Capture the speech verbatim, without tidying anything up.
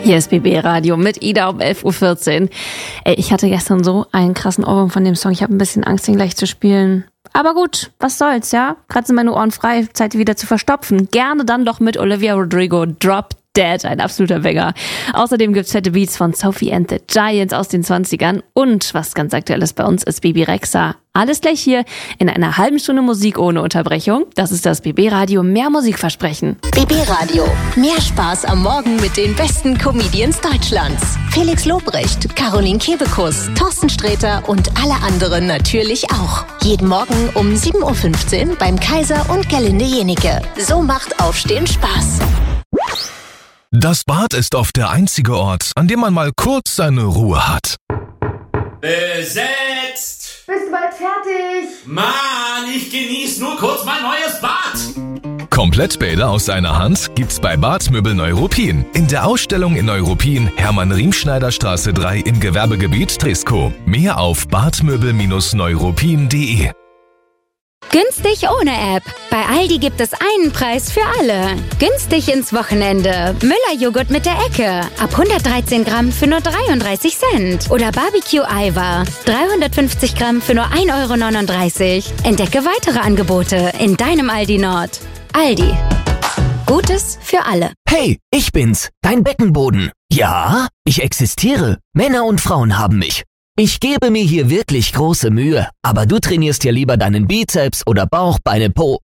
Hier ist B B Radio mit Ida um elf Uhr vierzehn. Ey, ich hatte gestern so einen krassen Ohrwurm von dem Song. Ich habe ein bisschen Angst, ihn gleich zu spielen. Aber gut, was soll's, ja? Gerade sind meine Ohren frei, Zeit, die wieder zu verstopfen. Gerne dann doch mit Olivia Rodrigo, Drop Dead, ein absoluter Banger. Außerdem gibt's fette Beats von Sophie and the Giants aus den zwanzigern und was ganz aktuelles bei uns ist Bebe Rexha. Alles gleich hier in einer halben Stunde Musik ohne Unterbrechung. Das ist das B B Radio, mehr Musikversprechen. B B Radio, mehr Spaß am Morgen mit den besten Comedians Deutschlands. Felix Lobrecht, Caroline Kebekus, Thorsten Sträter und alle anderen natürlich auch. Jeden Morgen um sieben Uhr fünfzehn beim Kaiser und Gerlinde Jenike. So macht Aufstehen Spaß. Das Bad ist oft der einzige Ort, an dem man mal kurz seine Ruhe hat. Besetzt! Bist du bald fertig? Mann, ich genieße nur kurz mein neues Bad! Komplettbäder aus einer Hand gibt's bei Badmöbel Neuruppin. In der Ausstellung in Neuruppin, Hermann-Riemschneider-Straße drei im Gewerbegebiet Trisko. Mehr auf badmöbel Neuruppin punkt de. Günstig ohne App. Bei Aldi gibt es einen Preis für alle. Günstig ins Wochenende. Müller-Joghurt mit der Ecke. Ab hundertdreizehn Gramm für nur dreiunddreißig Cent. Oder Barbecue-Eiweiß. dreihundertfünfzig Gramm für nur ein Euro neununddreißig. Entdecke weitere Angebote in deinem Aldi Nord. Aldi. Gutes für alle. Hey, ich bin's, dein Beckenboden. Ja, ich existiere. Männer und Frauen haben mich. Ich gebe mir hier wirklich große Mühe, aber du trainierst ja lieber deinen Bizeps oder Bauch, Beine, Po.